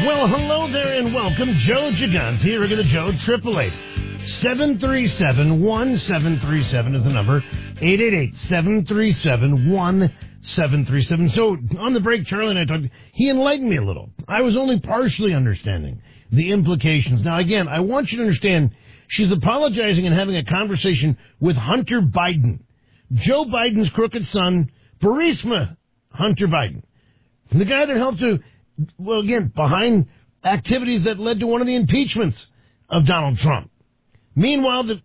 Well, hello there and welcome. Joe Gigante, regular Joe, 888-737-1737 is the number. 888-737-1737. So, on the break, Charlie and I talked. He enlightened me a little. I was only partially understanding the implications. Now, again, I want you to understand, she's apologizing and having a conversation with Hunter Biden. Joe Biden's crooked son, Burisma Hunter Biden. The guy that helped to, well, again, behind activities that led to one of the impeachments of Donald Trump. Meanwhile, the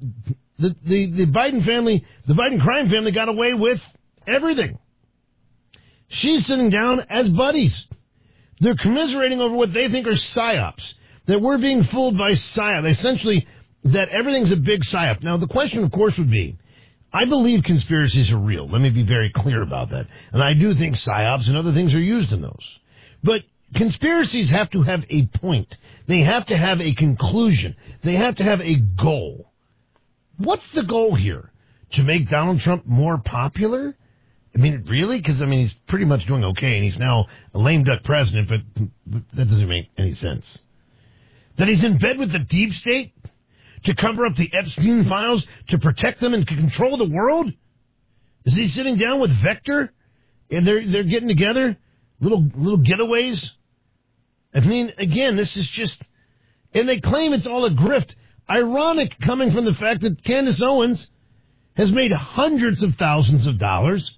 Biden family, the Biden crime family got away with everything. She's sitting down as buddies. They're commiserating over what they think are psyops, that we're being fooled by psyop, essentially that everything's a big psyop. Now, the question, of course, would be, I believe conspiracies are real. Let me be very clear about that. And I do think psyops and other things are used in those. But conspiracies have to have a point. They have to have a conclusion. They have to have a goal. What's the goal here? To make Donald Trump more popular? I mean, really? Because, I mean, he's pretty much doing okay, and he's now a lame duck president, but that doesn't make any sense. That he's in bed with the deep state to cover up the Epstein files, to protect them and to control the world? Is he sitting down with Vector, and they're getting together? Little getaways? I mean, again, this is just... And they claim it's all a grift. Ironic coming from the fact that Candace Owens has made hundreds of thousands of dollars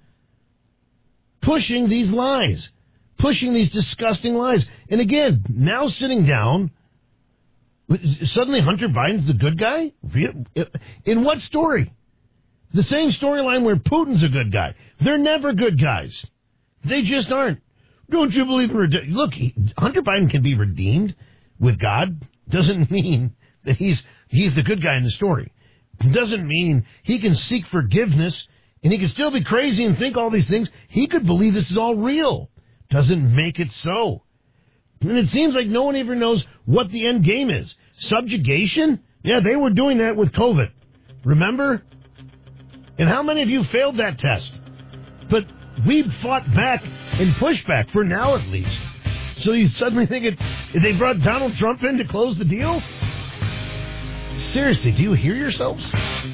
pushing these lies, pushing these disgusting lies. And again, now sitting down, suddenly Hunter Biden's the good guy? In what story? The same storyline where Putin's a good guy. They're never good guys. They just aren't. Don't you believe in Look, Hunter Biden can be redeemed with God. Doesn't mean that he's the good guy in the story. Doesn't mean he can seek forgiveness and he can still be crazy and think all these things. He could believe this is all real. Doesn't make it so. And it seems like no one even knows what the end game is. Subjugation? Yeah, they were doing that with COVID. Remember? And how many of you failed that test? But we fought back and pushed back, for now at least. So you suddenly think they brought Donald Trump in to close the deal? Seriously, do you hear yourselves?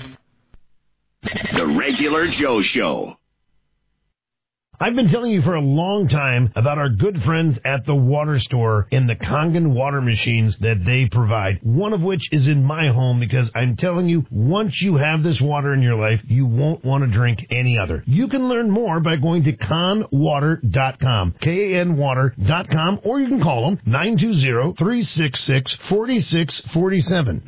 The Regular Joe Show. I've been telling you for a long time about our good friends at the water store and the Kangen water machines that they provide, one of which is in my home because I'm telling you, once you have this water in your life, you won't want to drink any other. You can learn more by going to kanwater.com, KANwater.com, or you can call them 920-366-4647,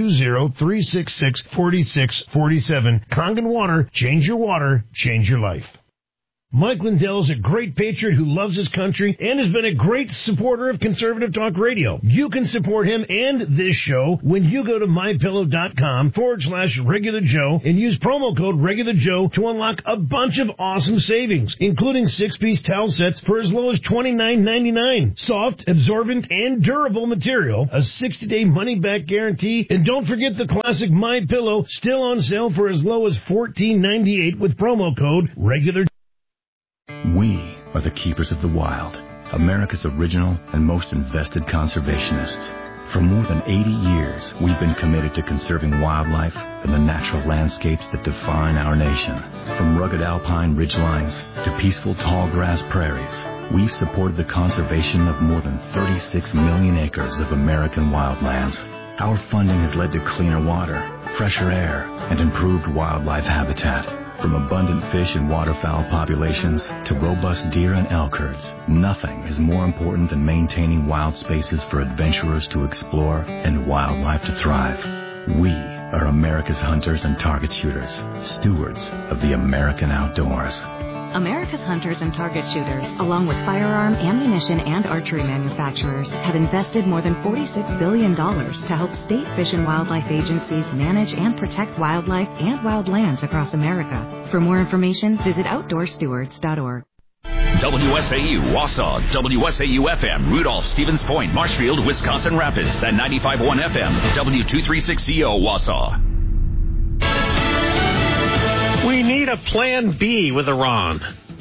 920-366-4647. Kangen Water, change your water, change your life. Mike Lindell is a great patriot who loves his country and has been a great supporter of Conservative Talk Radio. You can support him and this show when you go to mypillow.com/Regular Joe and use promo code Regular Joe to unlock a bunch of awesome savings, including 6-piece towel sets for as low as $29.99. Soft, absorbent, and durable material, a 60-day money-back guarantee, and don't forget the classic My Pillow, still on sale for as low as $14.98 with promo code Regular Joe. We are the keepers of the wild, America's original and most invested conservationists. For more than 80 years, we've been committed to conserving wildlife and the natural landscapes that define our nation. From rugged alpine ridgelines to peaceful tall grass prairies, we've supported the conservation of more than 36 million acres of American wildlands. Our funding has led to cleaner water, fresher air, and improved wildlife habitat. From abundant fish and waterfowl populations to robust deer and elk herds, nothing is more important than maintaining wild spaces for adventurers to explore and wildlife to thrive. We are America's hunters and target shooters, stewards of the American outdoors. America's hunters and target shooters, along with firearm, ammunition, and archery manufacturers, have invested more than $46 billion to help state fish and wildlife agencies manage and protect wildlife and wildlands across America. For more information, visit OutdoorStewards.org. WSAU Wausau, WSAU FM, Rudolph, Stevens Point, Marshfield, Wisconsin Rapids, and 95.1 FM, W236CO Wausau. We need a plan B with Iran.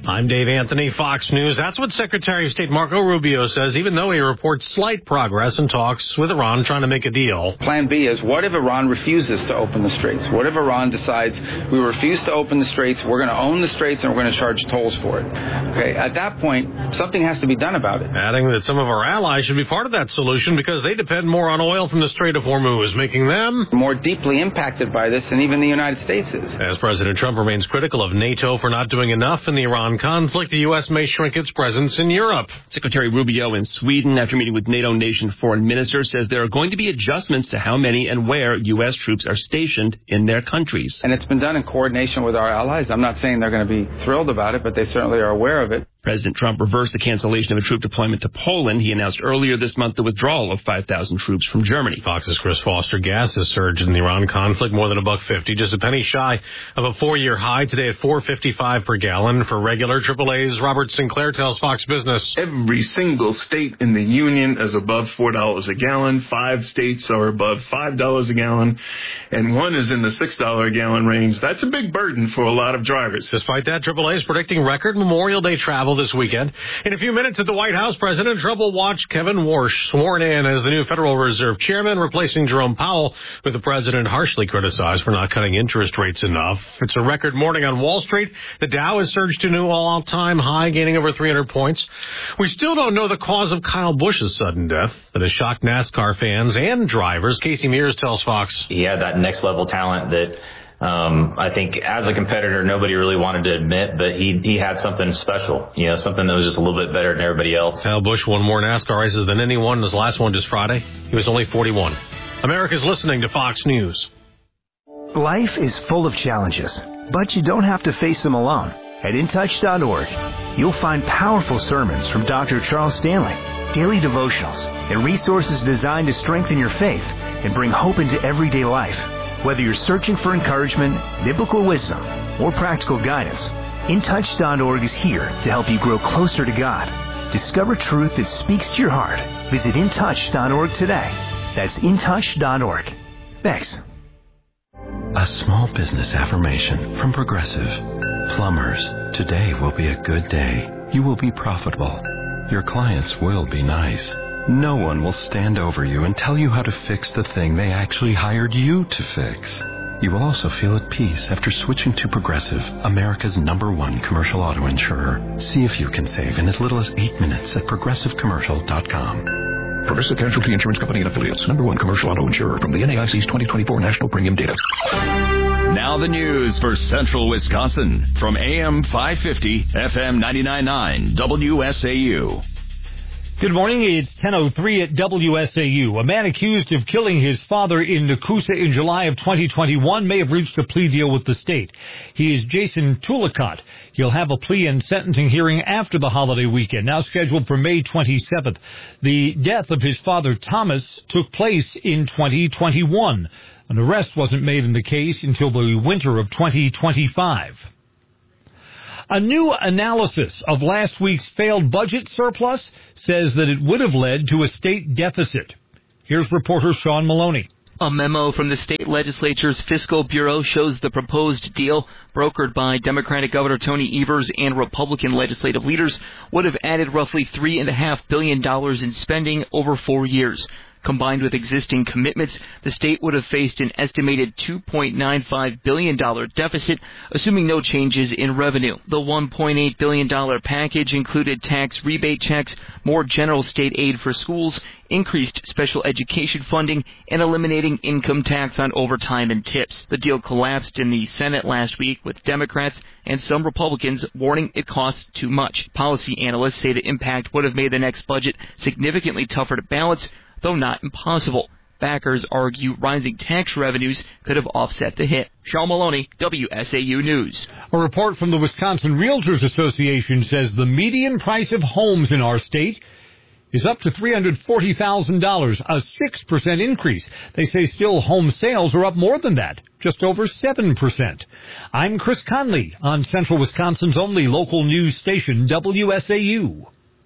I'm Dave Anthony, Fox News. That's what Secretary of State Marco Rubio says, even though he reports slight progress in talks with Iran trying to make a deal. Plan B is, what if Iran refuses to open the straits? What if Iran decides, we refuse to open the straits, we're going to own the straits, and we're going to charge tolls for it? Okay, at that point, something has to be done about it. Adding that some of our allies should be part of that solution because they depend more on oil from the Strait of Hormuz, making them more deeply impacted by this than even the United States is. As President Trump remains critical of NATO for not doing enough in the Iran conflict, the U.S. may shrink its presence in Europe. Secretary Rubio in Sweden, after meeting with NATO nation foreign minister, says there are going to be adjustments to how many and where U.S. troops are stationed in their countries. And it's been done in coordination with our allies. I'm not saying they're going to be thrilled about it, but they certainly are aware of it. President Trump reversed the cancellation of a troop deployment to Poland. He announced earlier this month the withdrawal of 5,000 troops from Germany. Fox's Chris Foster. Gas has surged in the Iran conflict more than $1.50, just a penny shy of a 4-year high today at $4.55 per gallon. For regular AAA's Robert Sinclair tells Fox Business. Every single state in the union is above $4 a gallon. 5 states are above $5 a gallon, and one is in the $6 a gallon range. That's a big burden for a lot of drivers. Despite that, AAA is predicting record Memorial Day travel this weekend. In a few minutes at the White House, President Trump will watch Kevin Warsh sworn in as the new Federal Reserve Chairman, replacing Jerome Powell, who the president harshly criticized for not cutting interest rates enough. It's a record morning on Wall Street. The Dow has surged to a new all-time high, gaining over 300 points. We still don't know the cause of Kyle Busch's sudden death, but has shocked NASCAR fans and drivers. Casey Mears tells Fox. He had that next-level talent that I think as a competitor, nobody really wanted to admit, but he had something special, something that was just a little bit better than everybody else. Kyle Busch won more NASCAR races than anyone. His last one just Friday. He was only 41. America's listening to Fox News. Life is full of challenges, but you don't have to face them alone. At InTouch.org, you'll find powerful sermons from Dr. Charles Stanley, daily devotionals, and resources designed to strengthen your faith and bring hope into everyday life. Whether you're searching for encouragement, biblical wisdom, or practical guidance, InTouch.org is here to help you grow closer to God. Discover truth that speaks to your heart. Visit InTouch.org today. That's InTouch.org. Thanks. A small business affirmation from Progressive. Plumbers, today will be a good day. You will be profitable. Your clients will be nice. No one will stand over you and tell you how to fix the thing they actually hired you to fix. You will also feel at peace after switching to Progressive, America's #1 commercial auto insurer. See if you can save in as little as 8 minutes at ProgressiveCommercial.com. Progressive Casualty Insurance Company and Affiliates, #1 commercial auto insurer from the NAIC's 2024 National Premium Data. Now the news for Central Wisconsin from AM 550, FM 99.9, WSAU. Good morning. It's 10:03 at WSAU. A man accused of killing his father in Nakusa in July of 2021 may have reached a plea deal with the state. He is Jason Tulikot. He'll have a plea and sentencing hearing after the holiday weekend, now scheduled for May 27th. The death of his father, Thomas, took place in 2021. An arrest wasn't made in the case until the winter of 2025. A new analysis of last week's failed budget surplus says that it would have led to a state deficit. Here's reporter Sean Maloney. A memo from the state legislature's Fiscal Bureau shows the proposed deal, brokered by Democratic Governor Tony Evers and Republican legislative leaders, would have added roughly $3.5 billion in spending over 4 years. Combined with existing commitments, the state would have faced an estimated $2.95 billion deficit, assuming no changes in revenue. The $1.8 billion package included tax rebate checks, more general state aid for schools, increased special education funding, and eliminating income tax on overtime and tips. The deal collapsed in the Senate last week, with Democrats and some Republicans warning it costs too much. Policy analysts say the impact would have made the next budget significantly tougher to balance, though not impossible. Backers argue rising tax revenues could have offset the hit. Sean Maloney, WSAU News. A report from the Wisconsin Realtors Association says the median price of homes in our state is up to $340,000, a 6% increase. They say still home sales are up more than that, just over 7%. I'm Chris Conley on Central Wisconsin's only local news station, WSAU.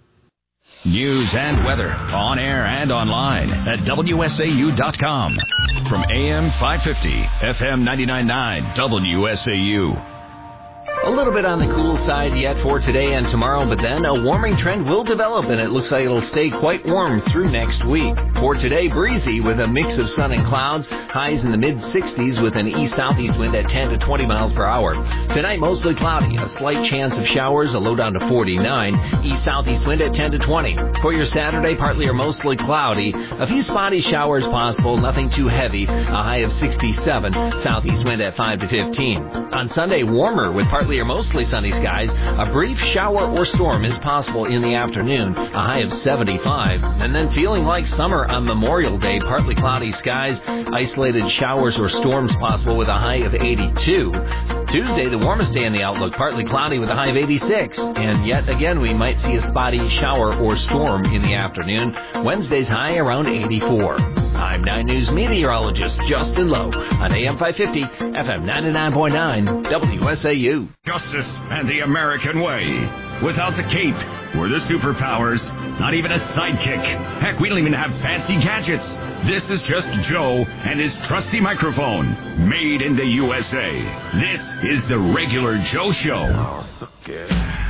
News and weather on air and online at WSAU.com. From AM 550, FM 99.9, WSAU. A little bit on the cool side yet for today and tomorrow, but then a warming trend will develop, and it looks like it'll stay quite warm through next week. For today, breezy with a mix of sun and clouds, highs in the mid-60s with an east-southeast wind at 10 to 20 miles per hour. Tonight, mostly cloudy, a slight chance of showers, a low down to 49, east-southeast wind at 10 to 20. For your Saturday, partly or mostly cloudy, a few spotty showers possible, nothing too heavy, a high of 67, southeast wind at 5 to 15. On Sunday, warmer with partly or mostly sunny skies. A brief shower or storm is possible in the afternoon, a high of 75. And then feeling like summer on Memorial Day, partly cloudy skies, isolated showers or storms possible with a high of 82. Tuesday, the warmest day in the outlook, partly cloudy with a high of 86. And yet again, we might see a spotty shower or storm in the afternoon. Wednesday's high around 84. I'm 9 News meteorologist Justin Lowe on AM 550, FM 99.9, WSAU. Justice and the American way. Without the cape or the superpowers, not even a sidekick. Heck, we don't even have fancy gadgets. This is just Joe and his trusty microphone, made in the USA. This is the Regular Joe Show. Oh, so good.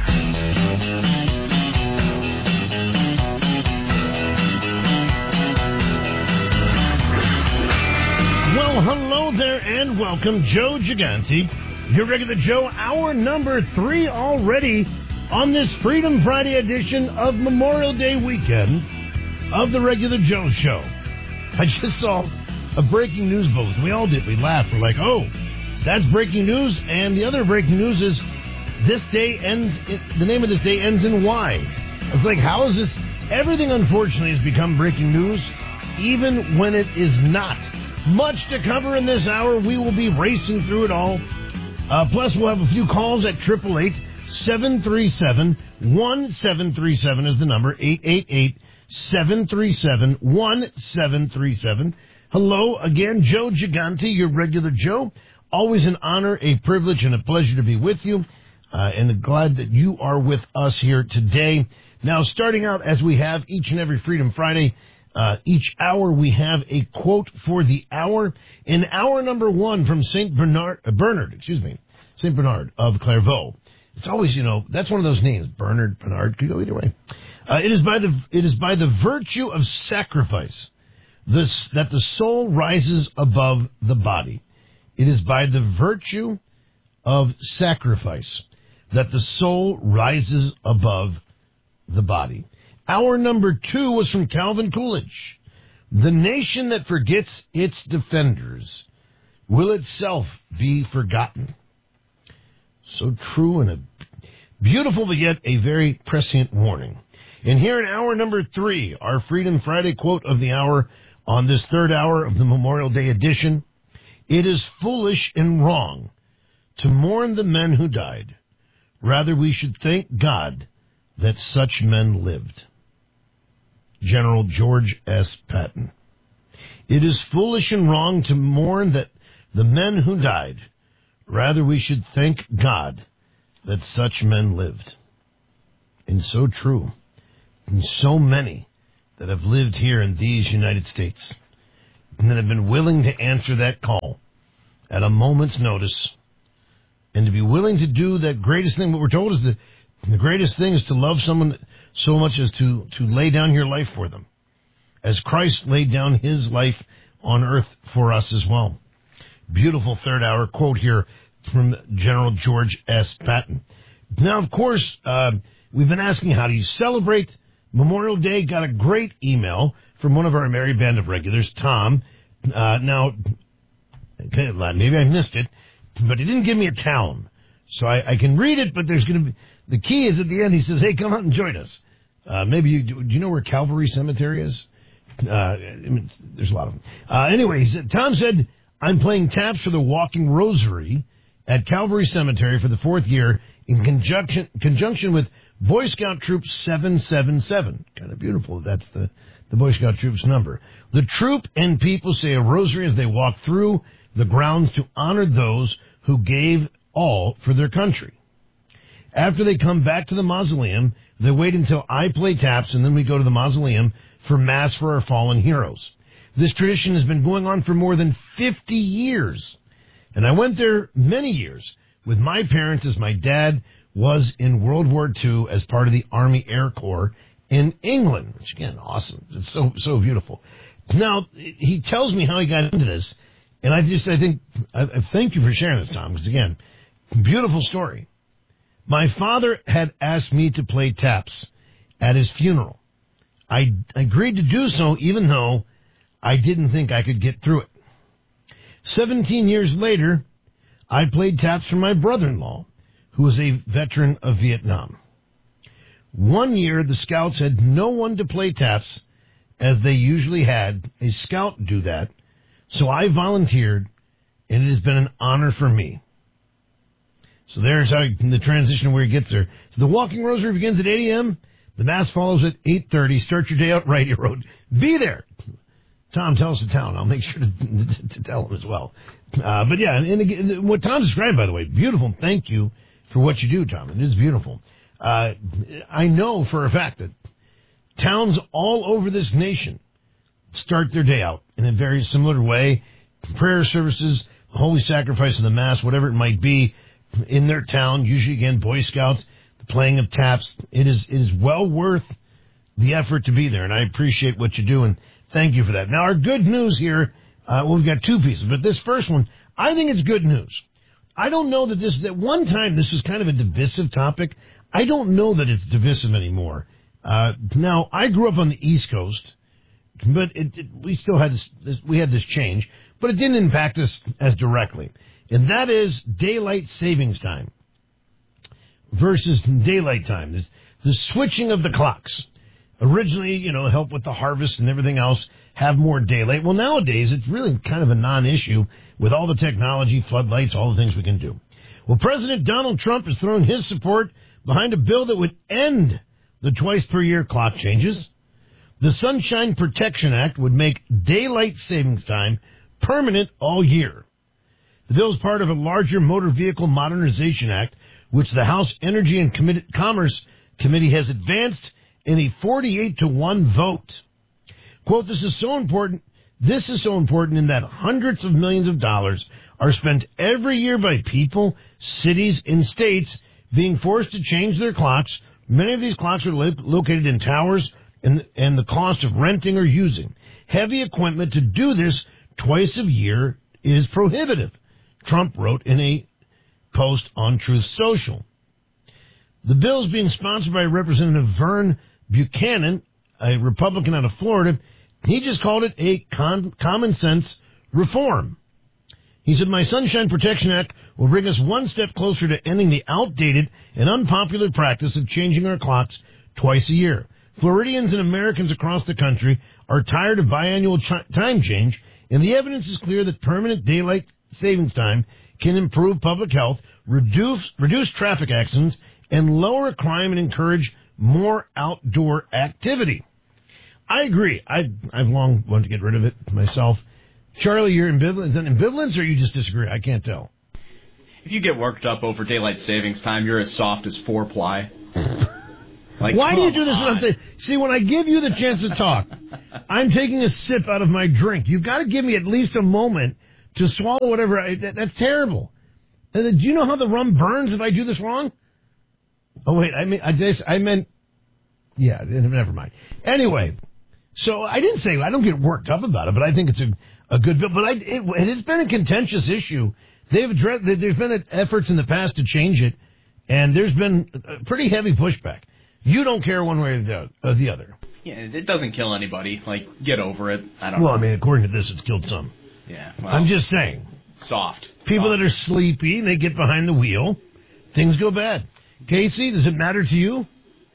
Well, hello there and welcome, Joe Gigante, your Regular Joe, hour number 3 already on this Freedom Friday edition of Memorial Day weekend of the Regular Joe Show. I just saw a breaking news bulletin. We all did. We laughed. We're like, oh, that's breaking news. And the other breaking news is this day ends, the name of this day ends in Y. I was like, how is this? Everything, unfortunately, has become breaking news, even when it is not. Much to cover in this hour. We will be racing through it all. Plus, we'll have a few calls at 888-737-1737 is the number. 888-737-1737. Hello again, Joe Gigante, your Regular Joe. Always an honor, a privilege, and a pleasure to be with you. And glad that you are with us here today. Now, starting out as we have each and every Freedom Friday, each hour we have a quote for the hour. In hour number 1 from St. Bernard of Clairvaux. It's always, that's one of those names. Bernard, could go either way. It is by the virtue of sacrifice that the soul rises above the body. It is by the virtue of sacrifice that the soul rises above the body. Hour number 2 was from Calvin Coolidge. The nation that forgets its defenders will itself be forgotten. So true, and a beautiful but yet a very prescient warning. And here in hour number 3, our Freedom Friday quote of the hour on this third hour of the Memorial Day edition. It is foolish and wrong to mourn the men who died. Rather, we should thank God that such men lived. General George S. Patton. It is foolish and wrong to mourn that the men who died. Rather, we should thank God that such men lived. And so true. And so many that have lived here in these United States and that have been willing to answer that call at a moment's notice and to be willing to do that greatest thing. What we're told is that the greatest thing is to love someone so much as to lay down your life for them, as Christ laid down his life on earth for us as well. Beautiful third hour quote here from General George S. Patton. Now, of course, we've been asking, how do you celebrate Memorial Day? Got a great email from one of our merry band of regulars, Tom. Now, maybe I missed it, but he didn't give me a town. So I can read it, but there's going to be, the key is at the end, he says, hey, come out and join us. Maybe do you know where Calvary Cemetery is? There's a lot of them. Anyways, Tom said, I'm playing taps for the Walking Rosary at Calvary Cemetery for the 4th year in conjunction with Boy Scout Troop 777. Kind of beautiful. That's the Boy Scout Troop's number. The troop and people say a rosary as they walk through the grounds to honor those who gave all for their country. After they come back to the mausoleum, they wait until I play taps, and then we go to the mausoleum for Mass for our fallen heroes. This tradition has been going on for more than 50 years, and I went there many years with my parents as my dad was in World War II as part of the Army Air Corps in England, which, again, awesome. It's so beautiful. Now, he tells me how he got into this, and I thank you for sharing this, Tom, because, again, beautiful story. My father had asked me to play taps at his funeral. I agreed to do so, even though I didn't think I could get through it. 17 years later, I played taps for my brother-in-law, who was a veteran of Vietnam. One year, the scouts had no one to play taps, as they usually had a scout do that, so I volunteered, and it has been an honor for me. So there's how the transition where he gets there. So the Walking Rosary begins at 8 a.m., the Mass follows at 8:30. Start your day out right, he wrote. Be there. Tom, tell us the town. I'll make sure to tell him as well. But yeah, and again, what Tom described, by the way, beautiful. Thank you for what you do, Tom. It is beautiful. I know for a fact that towns all over this nation start their day out in a very similar way. Prayer services, the Holy Sacrifice of the Mass, whatever it might be, in their town, usually, again, Boy Scouts, the playing of taps. It is well worth the effort to be there, and I appreciate what you do, and thank you for that. Now, our good news here, we've got two pieces, but this first one, I think it's good news. I don't know that one time this was kind of a divisive topic. I don't know that it's divisive anymore. Now, I grew up on the East Coast, but we still had this change, but it didn't impact us as directly. And that is daylight savings time versus daylight time. The switching of the clocks. Originally, help with the harvest and everything else, have more daylight. Well, nowadays, it's really kind of a non-issue with all the technology, floodlights, all the things we can do. Well, President Donald Trump is throwing his support behind a bill that would end the twice-per-year clock changes. The Sunshine Protection Act would make daylight savings time permanent all year. The bill is part of a larger Motor Vehicle Modernization Act, which the House Energy and Commerce Committee has advanced in a 48-1 vote. Quote, this is so important in that hundreds of millions of dollars are spent every year by people, cities, and states being forced to change their clocks. Many of these clocks are located in towers, and the cost of renting or using heavy equipment to do this twice a year is prohibitive, Trump wrote in a post on Truth Social. The bill is being sponsored by Representative Vern Buchanan, a Republican out of Florida. He just called it a common sense reform. He said, my Sunshine Protection Act will bring us one step closer to ending the outdated and unpopular practice of changing our clocks twice a year. Floridians and Americans across the country are tired of biannual time change, and the evidence is clear that permanent daylight savings time can improve public health, reduce traffic accidents, and lower crime and encourage more outdoor activity. I agree. I've long wanted to get rid of it myself. Charlie, you're ambivalence, or you just disagree? I can't tell. If you get worked up over daylight savings time, you're as soft as 4-ply. Why do you do this? See, when I give you the chance to talk, I'm taking a sip out of my drink. You've got to give me at least a moment to swallow whatever. That's terrible. Do you know how the rum burns if I do this wrong? Oh, wait, I meant, yeah, never mind. Anyway, so I didn't say I don't get worked up about it, but I think it's a good bill. But it's been a contentious issue. There's been efforts in the past to change it, and there's been a pretty heavy pushback. You don't care one way or the other. Yeah, it doesn't kill anybody. Get over it. I don't know. Well, I mean, according to this, it's killed some. Yeah. Well, I'm just saying. Soft. People that are sleepy, they get behind the wheel, things go bad. Casey, does it matter to you?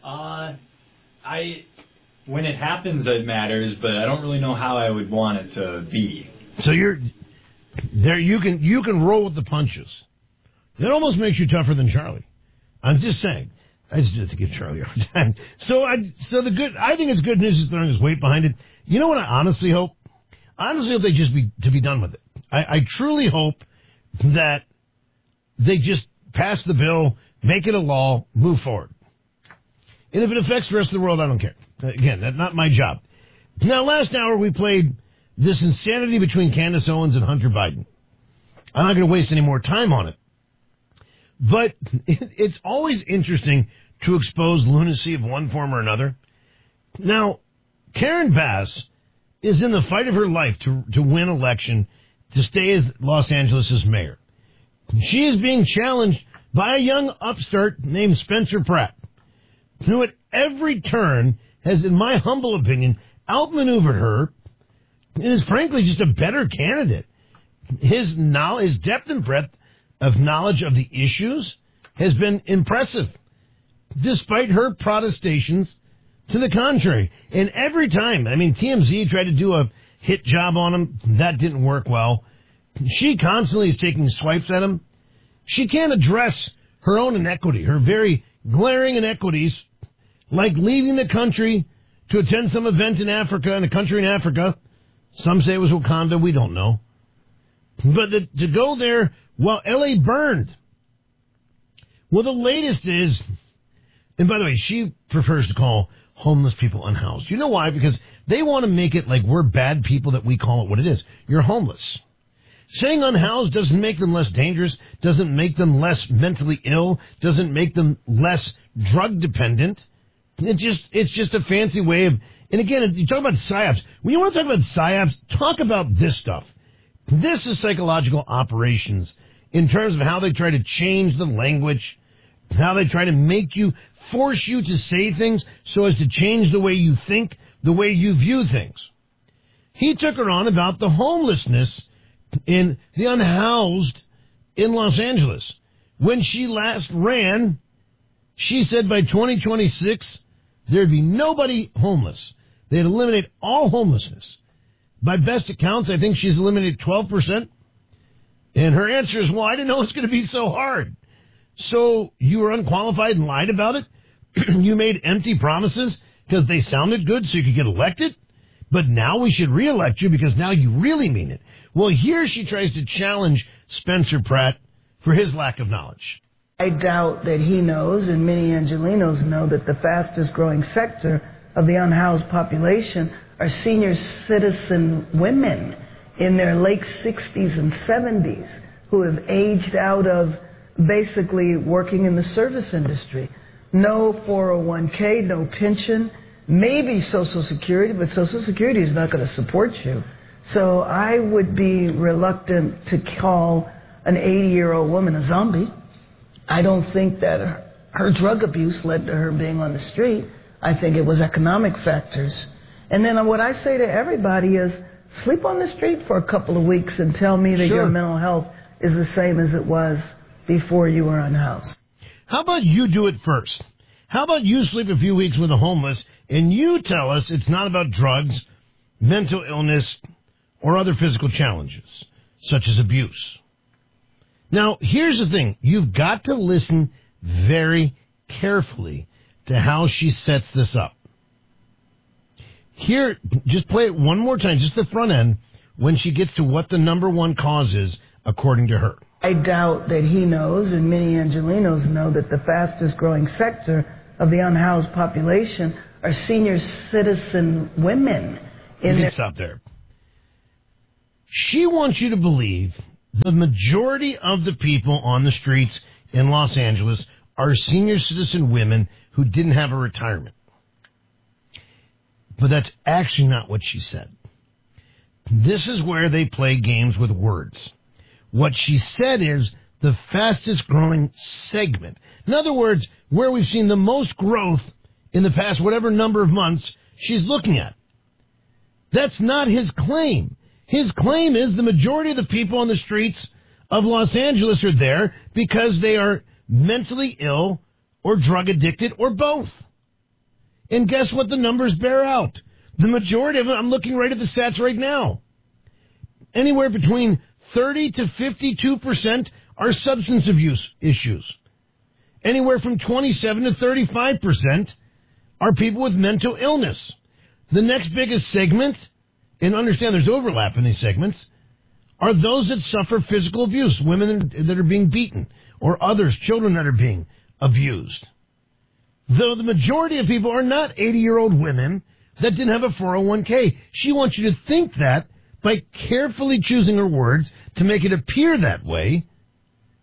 When it happens, it matters, but I don't really know how I would want it to be. So you're there. You can roll with the punches. That almost makes you tougher than Charlie. I'm just saying. I just have to give Charlie a hard time. I think it's good news is throwing his weight behind it. You know what I honestly hope? I honestly hope they just be done with it. I truly hope that they just pass the bill, make it a law, move forward. And if it affects the rest of the world, I don't care. Again, that's not my job. Now, last hour we played this insanity between Candace Owens and Hunter Biden. I'm not going to waste any more time on it. But it's always interesting to expose lunacy of one form or another. Now, Karen Bass is in the fight of her life to win election to stay as Los Angeles' mayor. She is being challenged by a young upstart named Spencer Pratt, who at every turn has, in my humble opinion, outmaneuvered her and is frankly just a better candidate. His depth and breadth of knowledge of the issues has been impressive, despite her protestations to the contrary. And every time, TMZ tried to do a hit job on him. That didn't work well. She constantly is taking swipes at him. She can't address her own inequity, her very glaring inequities, like leaving the country to attend some event in Africa, in a country in Africa. Some say it was Wakanda. We don't know. But to go there while L.A. burned. Well, the latest is, and by the way, she prefers to call homeless people unhoused. You know why? Because they want to make it like we're bad people, that we call it what it is. You're homeless. Saying unhoused doesn't make them less dangerous, doesn't make them less mentally ill, doesn't make them less drug dependent. It's just a fancy way of, and again, you talk about psyops. When you want to talk about psyops, talk about this stuff. This is psychological operations in terms of how they try to change the language, how they try to force you to say things so as to change the way you think, the way you view things. He took her on about the homelessness in the unhoused in Los Angeles. When she last ran, she said by 2026, there'd be nobody homeless. They'd eliminate all homelessness. By best accounts, I think she's eliminated 12%. And her answer is, well, I didn't know it was going to be so hard. So you were unqualified and lied about it? You made empty promises because they sounded good so you could get elected? But now we should reelect you because now you really mean it. Well, here she tries to challenge Spencer Pratt for his lack of knowledge. I doubt that he knows, and many Angelenos know, that the fastest growing sector of the unhoused population are senior citizen women in their late 60s and 70s who have aged out of basically working in the service industry. No 401k, no pension, maybe Social Security, but Social Security is not going to support you. So I would be reluctant to call an 80-year-old woman a zombie. I don't think that her drug abuse led to her being on the street. I think it was economic factors. And then what I say to everybody is, sleep on the street for a couple of weeks and tell me that your mental health is the same as it was before you were unhoused. How about you do it first? How about you sleep a few weeks with a homeless and you tell us it's not about drugs, mental illness, or other physical challenges, such as abuse? Now, here's the thing. You've got to listen very carefully to how she sets this up. Here, just play it one more time, just the front end, when she gets to what the number one cause is, according to her. I doubt that he knows, and many Angelenos know, that the fastest growing sector of the unhoused population are senior citizen women. You can stop there. She wants you to believe the majority of the people on the streets in Los Angeles are senior citizen women who didn't have a retirement. But that's actually not what she said. This is where they play games with words. What she said is the fastest growing segment. In other words, where we've seen the most growth in the past whatever number of months she's looking at. That's not his claim. His claim is the majority of the people on the streets of Los Angeles are there because they are mentally ill or drug addicted or both. And guess what the numbers bear out? The majority of them, I'm looking right at the stats right now. Anywhere between 30 to 52% are substance abuse issues. Anywhere from 27 to 35% are people with mental illness. The next biggest segment, and understand there's overlap in these segments, are those that suffer physical abuse, women that are being beaten, or others, children that are being abused. Though the majority of people are not 80-year-old women that didn't have a 401k. She wants you to think that by carefully choosing her words to make it appear that way,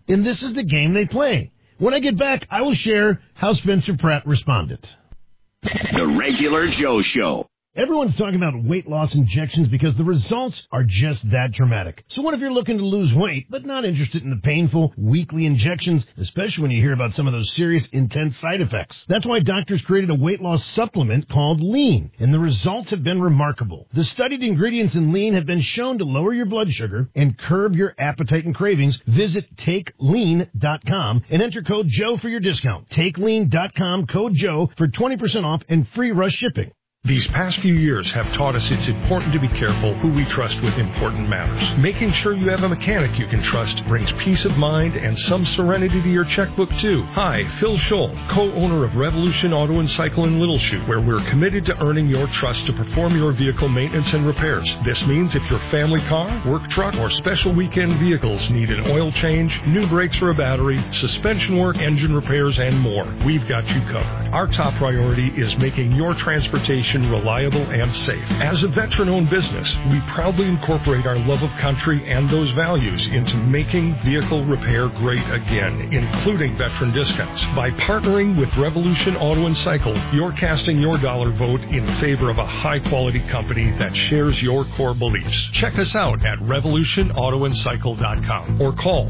And this is the game they play. When I get back, I will share how Spencer Pratt responded. The Regular Joe Show. Everyone's talking about weight loss injections because the results are just that dramatic. So what if you're looking to lose weight, but not interested in the painful weekly injections, especially when you hear about some of those serious, intense side effects? That's why doctors created a weight loss supplement called Lean, and the results have been remarkable. The studied ingredients in Lean have been shown to lower your blood sugar and curb your appetite and cravings. Visit TakeLean.com and enter code Joe for your discount. TakeLean.com, code Joe for 20% off and free rush shipping. These past few years have taught us it's important to be careful who we trust with important matters. Making sure you have a mechanic you can trust brings peace of mind and some serenity to your checkbook, too. Hi, Phil Scholl, co-owner of Revolution Auto and Cycle in Little Chute, where we're committed to earning your trust to perform your vehicle maintenance and repairs. This means if your family car, work truck, or special weekend vehicles need an oil change, new brakes or a battery, suspension work, engine repairs, and more, we've got you covered. Our top priority is making your transportation reliable and safe. As a veteran-owned business, we proudly incorporate our love of country and those values into making vehicle repair great again, including veteran discounts. By partnering with Revolution Auto and Cycle, you're casting your dollar vote in favor of a high-quality company that shares your core beliefs. Check us out at revolutionautoandcycle.com or call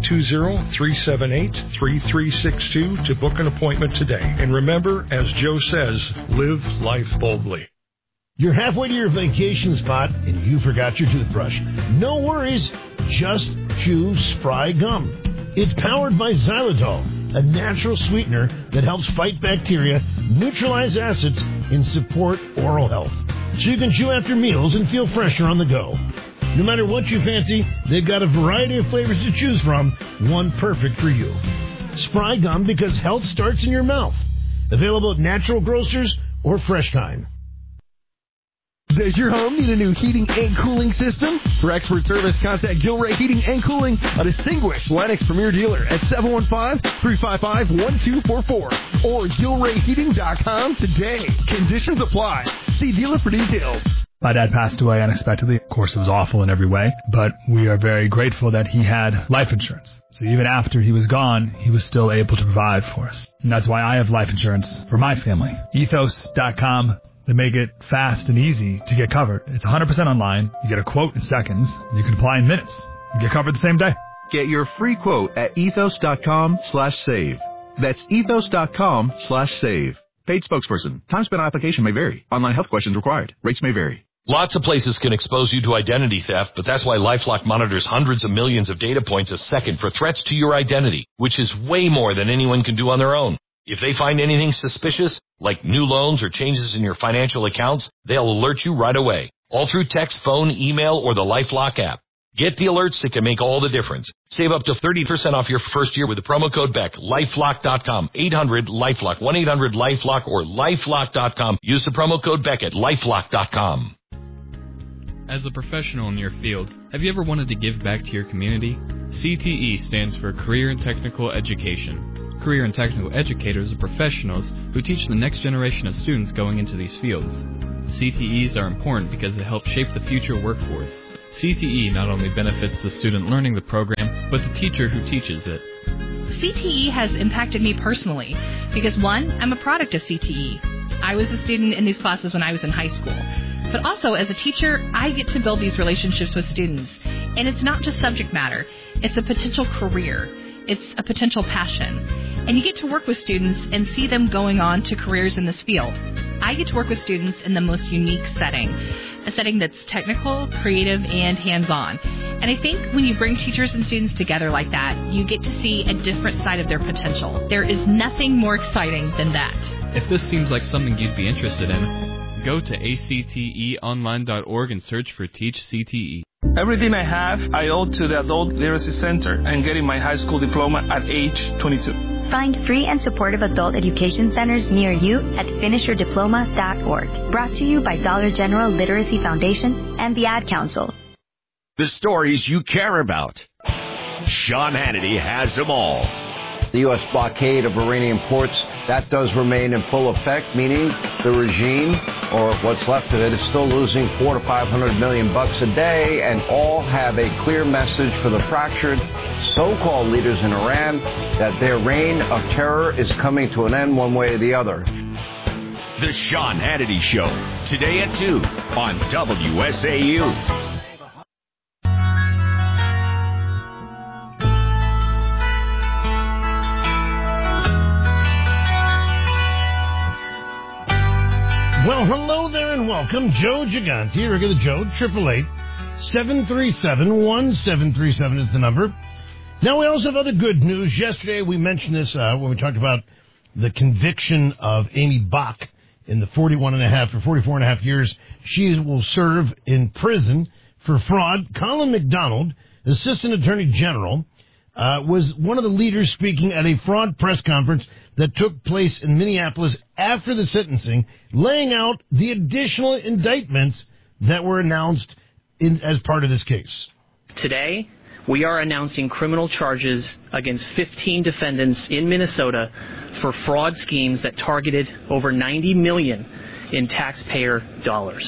920-378-3362 to book an appointment today. And remember, as Joe says, live life boldly. You're halfway to your vacation spot and you forgot your toothbrush. No worries, just chew Spry Gum. It's powered by xylitol, a natural sweetener that helps fight bacteria, neutralize acids, and support oral health. So you can chew after meals and feel fresher on the go. No matter what you fancy, they've got a variety of flavors to choose from, one perfect for you. Spry Gum, because health starts in your mouth. Available at natural grocers or Fresh Time. Does your home need a new heating and cooling system? For expert service, contact Gilray Heating and Cooling, a distinguished Lennox Premier dealer at 715-355-1244 or GilrayHeating.com today. Conditions apply. See dealer for details. My dad passed away unexpectedly. Of course, it was awful in every way, but we are very grateful that he had life insurance. So even after he was gone, he was still able to provide for us. And that's why I have life insurance for my family. Ethos.com. They make it fast and easy to get covered. It's 100% online. You get a quote in seconds. You can apply in minutes. You get covered the same day. Get your free quote at ethos.com/save. That's ethos.com/save. Paid spokesperson. Time spent on application may vary. Online health questions required. Rates may vary. Lots of places can expose you to identity theft, but that's why LifeLock monitors hundreds of millions of data points a second for threats to your identity, which is way more than anyone can do on their own. If they find anything suspicious, like new loans or changes in your financial accounts, they'll alert you right away, all through text, phone, email, or the LifeLock app. Get the alerts that can make all the difference. Save up to 30% off your first year with the promo code BECK. LifeLock.com, 800-LifeLock, 1-800-LifeLock, or LifeLock.com. Use the promo code BECK at LifeLock.com. As a professional in your field, have you ever wanted to give back to your community? CTE stands for Career and Technical Education. Career and technical educators are professionals who teach the next generation of students going into these fields. CTEs are important because they help shape the future workforce. CTE not only benefits the student learning the program, but the teacher who teaches it. CTE has impacted me personally because, one, I'm a product of CTE. I was a student in these classes when I was in high school. But also, as a teacher, I get to build these relationships with students. And it's not just subject matter. It's a potential career. It's a potential passion. And you get to work with students and see them going on to careers in this field. I get to work with students in the most unique setting, a setting that's technical, creative, and hands-on. And I think when you bring teachers and students together like that, you get to see a different side of their potential. There is nothing more exciting than that. If this seems like something you'd be interested in, go to acteonline.org and search for Teach CTE. Everything I have, I owe to the Adult Literacy Center and getting my high school diploma at age 22. Find free and supportive adult education centers near you at finishyourdiploma.org. Brought to you by Dollar General Literacy Foundation and the Ad Council. The stories you care about. Sean Hannity has them all. The U.S. blockade of Iranian ports, that does remain in full effect, meaning the regime, or what's left of it, is still losing $400 to $500 million a day, and all have a clear message for the fractured so-called leaders in Iran that their reign of terror is coming to an end one way or the other. The Sean Hannity Show, today at 2 on WSAU. Well, hello there and welcome. Joe Gigante, regular Joe, 888-737-1737 is the number. Now, we also have other good news. Yesterday, we mentioned this when we talked about the conviction of Amy Bach in the 44 and a half years she will serve in prison for fraud. Colin McDonald, Assistant Attorney General, was one of the leaders speaking at a fraud press conference that took place in Minneapolis after the sentencing, laying out the additional indictments that were announced as part of this case. Today, we are announcing criminal charges against 15 defendants in Minnesota for fraud schemes that targeted over $90 million in taxpayer dollars.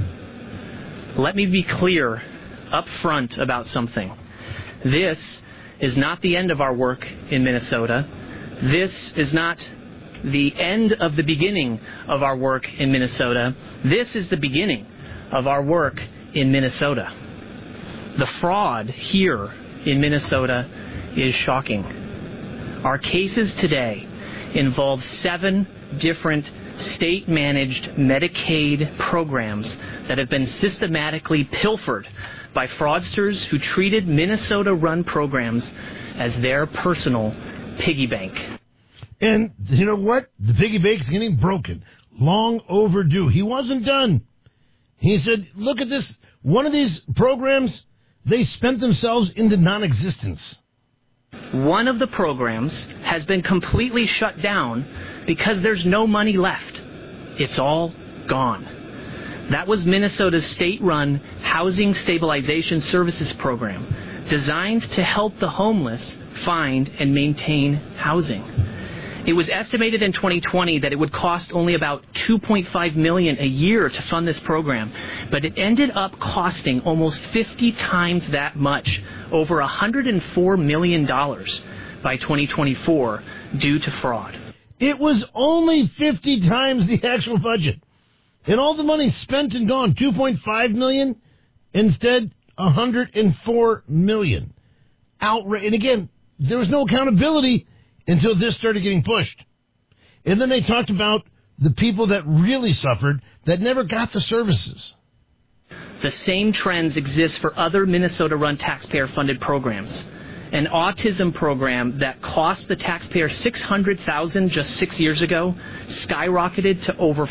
Let me be clear up front about something. This is not the end of our work in Minnesota. This is not the end of the beginning of our work in Minnesota. This is the beginning of our work in Minnesota. The fraud here in Minnesota is shocking. Our cases today involve 7 different state-managed Medicaid programs that have been systematically pilfered by fraudsters who treated Minnesota-run programs as their personal piggy bank. And you know what? The piggy bank's getting broken. Long overdue. He wasn't done. He said, look at this. One of these programs, they spent themselves into non-existence. One of the programs has been completely shut down because there's no money left. It's all gone. That was Minnesota's state-run Housing Stabilization Services Program, designed to help the homeless find and maintain housing. It was estimated in 2020 that it would cost only about $2.5 million a year to fund this program, but it ended up costing almost 50 times that much, over $104 million by 2024 due to fraud. It was only 50 times the actual budget. And all the money spent and gone, $2.5 million, instead $104 million. And again, there was no accountability until this started getting pushed. And then they talked about the people that really suffered that never got the services. The same trends exist for other Minnesota-run taxpayer-funded programs. An autism program that cost the taxpayer $600,000 just 6 years ago skyrocketed to over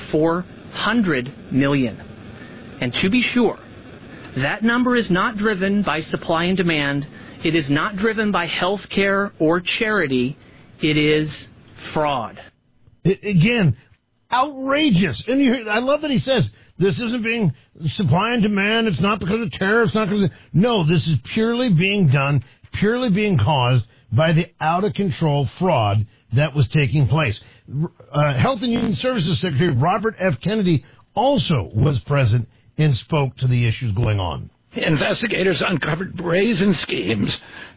$400 million. And to be sure, that number is not driven by supply and demand. It is not driven by health care or charity. It is fraud. Again, outrageous. And I love that he says this isn't being supply and demand. It's not because of tariffs. No, this is purely being done, purely being caused by the out-of-control fraud that was taking place. Health and Human Services Secretary Robert F. Kennedy also was present and spoke to the issues going on. Investigators uncovered brazen schemes